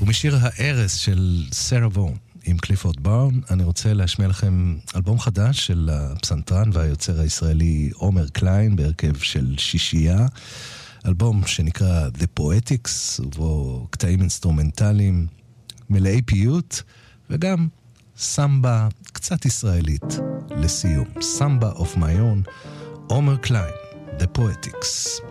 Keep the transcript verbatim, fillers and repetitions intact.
ומשיר הארס של סרה וון עם קליפורד באון, אני רוצה להשמיע לכם אלבום חדש של הפסנתרן והיוצר הישראלי עומר קליין, בהרכב של שישייה, אלבום שנקרא The Poetics, ובו קטעים אינסטרומנטליים מלאי פיוט, וגם סמבה קצת ישראלית לסיום. סמבה of my own, עומר קליין, The Poetics.